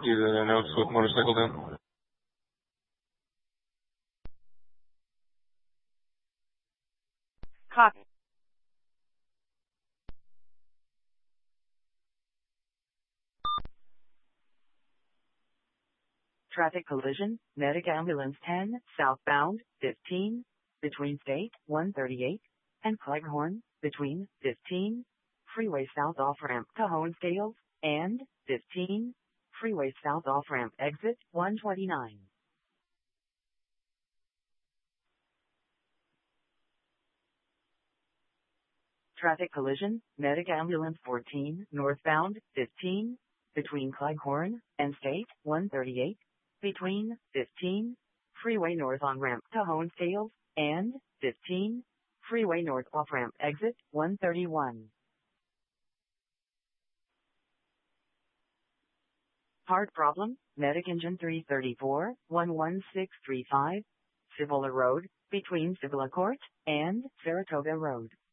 You the notes with motorcycle down. Copy. Traffic collision, medic ambulance 10, southbound, 15, between State 138 and Cleghorn, between 15, freeway south off-ramp Cajon Scales, and 15, freeway south off-ramp exit 129. Traffic collision, medic ambulance 14, northbound, 15, between Cleghorn and State 138, between 15, freeway north on-ramp Cajon Scales, and 15, freeway north off-ramp exit 131. Hard problem, medic engine 334, 11635, Cibola Road, between Cibola Court and Saratoga Road.